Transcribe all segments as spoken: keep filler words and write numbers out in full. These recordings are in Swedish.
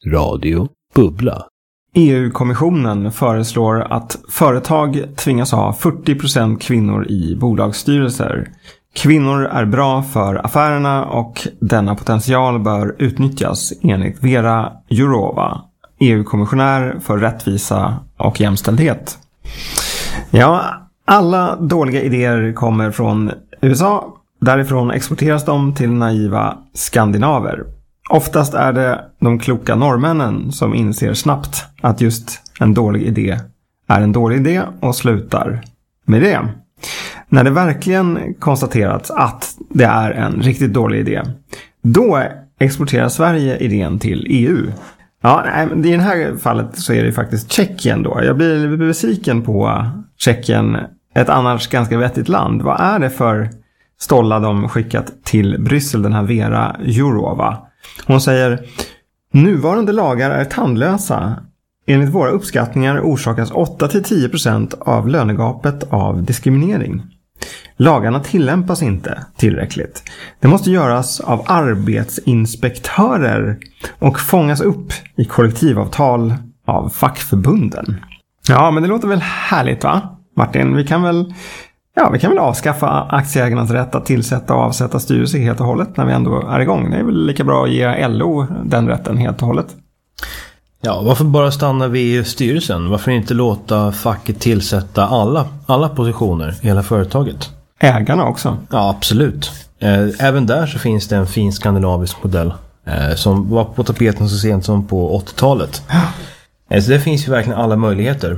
Radio Bubbla. E U-kommissionen föreslår att företag tvingas ha fyrtio procent kvinnor i bolagsstyrelser. Kvinnor är bra för affärerna och denna potential bör utnyttjas enligt Vera Jourova, E U-kommissionär för rättvisa och jämställdhet. Ja, alla dåliga idéer kommer från U S A. Därifrån exporteras de till naiva skandinaver. Oftast är det de kloka norrmännen som inser snabbt att just en dålig idé är en dålig idé och slutar med det. När det verkligen konstaterats att det är en riktigt dålig idé, då exporterar Sverige idén till E U. Ja, nej, i det här fallet så är det faktiskt Tjeckien då. Jag blir besviken på Tjeckien, ett annars ganska vettigt land. Vad är det för stolla de skickat till Bryssel, den här Vera Jourova? Hon säger: nuvarande lagar är tandlösa. Enligt våra uppskattningar orsakas åtta till tio procent av lönegapet av diskriminering. Lagarna tillämpas inte tillräckligt. Det måste göras av arbetsinspektörer och fångas upp i kollektivavtal av fackförbunden. Ja, men det låter väl härligt, va? Martin, vi kan väl, ja, vi kan väl avskaffa aktieägarnas rätt att tillsätta och avsätta styrelse helt och hållet när vi ändå är igång. Det är väl lika bra att ge L O den rätten helt och hållet. Ja, varför bara stanna vid styrelsen? Varför inte låta facket tillsätta alla, alla positioner i hela företaget? Ägarna också? Ja, absolut. Även där så finns det en fin skandinavisk modell som var på tapeten så sent som på åttiotalet. Så det finns ju verkligen alla möjligheter.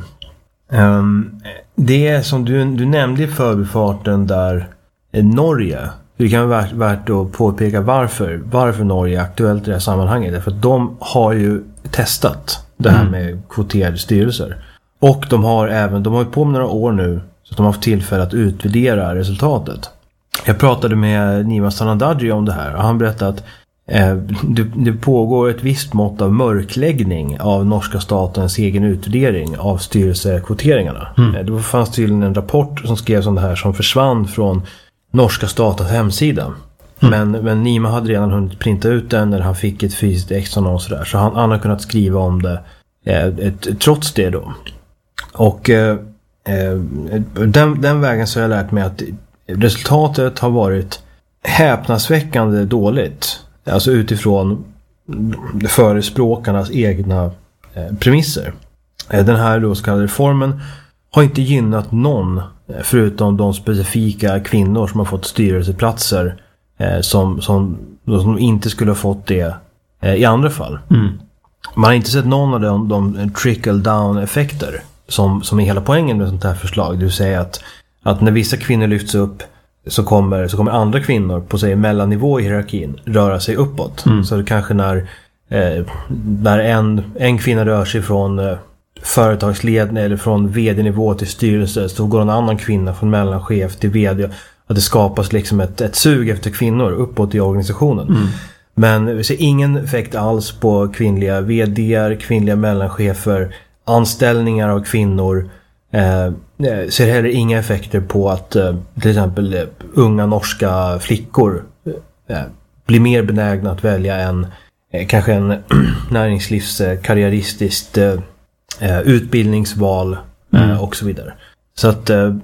Det är som du, du nämnde i förbifarten där, Norge. Det kan vara värt, värt att påpeka varför, varför Norge är aktuellt i det här sammanhanget. Därför att de har ju testat det här med kvoterade styrelser. Och de har även, de har ju på med några år nu så att de har haft tillfälle att utvärdera resultatet. Jag pratade med Nima Sanandaji om det här och han berättade att eh, det, det pågår ett visst mått av mörkläggning av norska statens egen utvärdering av styrelsekvoteringarna. Mm. Eh, det fanns tydligen en rapport som skrevs om det här som försvann från norska statens hemsida. Mm. Men, men Nima hade redan hunnit printa ut den när han fick ett fysiskt extra och sådär. Så han, han har kunnat skriva om det eh, ett, trots det då. Och eh, eh, den, den vägen så har jag lärt mig att resultatet har varit häpnadsväckande dåligt. Alltså utifrån förespråkarnas egna eh, premisser. Eh, den här då så kallade reformen har inte gynnat någon förutom de specifika kvinnor som har fått styrelseplatser eh, som, som, som inte skulle ha fått det eh, i andra fall. Mm. Man har inte sett någon av de, de trickle-down-effekter som, som är hela poängen med sånt här förslag. Det vill säga att, att när vissa kvinnor lyfts upp så kommer, så kommer andra kvinnor på sig mellannivå i hierarkin röra sig uppåt. Mm. Så det kanske när, eh, när en, en kvinna rör sig från eh, företagsledning eller från vd-nivå till styrelse, så går en annan kvinna från mellanchef till vd, att det skapas liksom ett, ett sug efter kvinnor uppåt i organisationen. Mm. Men vi ser ingen effekt alls på kvinnliga vd:ar, kvinnliga mellanchefer, anställningar av kvinnor. Eh, ser heller inga effekter på att eh, till exempel eh, unga norska flickor eh, blir mer benägna att välja en eh, kanske en näringslivskarriäristiskt eh, Eh, utbildningsval eh, mm. och så vidare. Så att eh,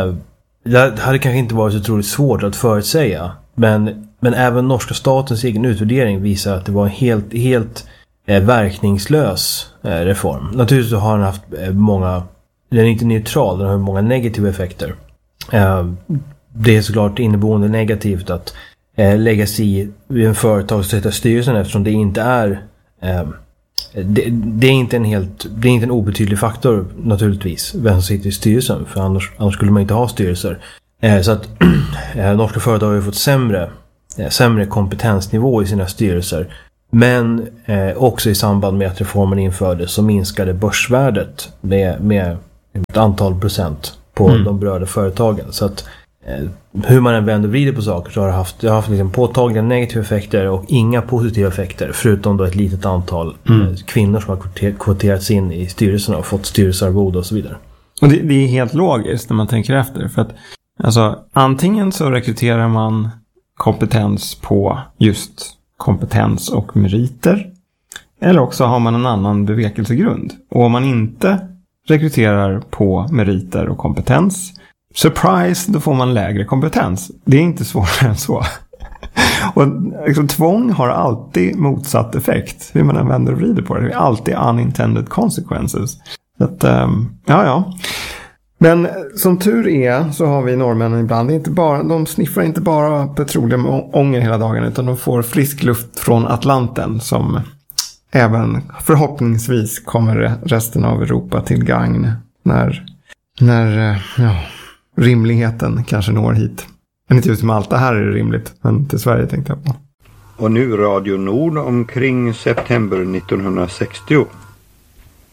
det hade kanske inte varit så otroligt svårt att förutsäga. Men, men även norska statens egen utvärdering visar att det var en helt, helt eh, verkningslös eh, reform. Naturligtvis har den haft eh, många, den är inte neutral, den har många negativa effekter. Eh, det är såklart inneboende negativt att eh, lägga sig i en företagsstyrelsen eftersom det inte är eh, Det, det är inte en helt det är inte en obetydlig faktor naturligtvis vem som sitter i styrelsen, för annars, annars skulle man inte ha styrelser. Eh, så att eh, norska företag har ju fått sämre eh, sämre kompetensnivå i sina styrelser, men eh, också i samband med att reformen infördes så minskade börsvärdet med, med ett antal procent på mm. de berörda företagen. Så att eh, hur man än vänder och vrider på saker så har det haft, det har haft liksom påtagliga negativa effekter och inga positiva effekter, förutom då ett litet antal mm. kvinnor som har kvoterats in i styrelserna och fått styrelsearvode och så vidare. Och det, det är helt logiskt när man tänker efter, för att alltså, antingen så rekryterar man kompetens på just kompetens och meriter, Eller också har man en annan bevekelsegrund. Och om man inte rekryterar på meriter och kompetens, surprise, då får man lägre kompetens. Det är inte svårare än så. Och liksom, tvång har alltid motsatt effekt. Hur man än vänder och vrider på det. Det är alltid unintended consequences. Så att, um, ja, ja. Men som tur är så har vi norrmännen ibland inte bara, de sniffar inte bara petroleum och ånger hela dagen, utan de får frisk luft från Atlanten som även förhoppningsvis kommer resten av Europa till gagn när, när ja, rimligheten kanske når hit. Men inte just med allt det här är det rimligt, men till Sverige tänkte jag på. Och nu Radio Nord omkring september nittonhundrasextio.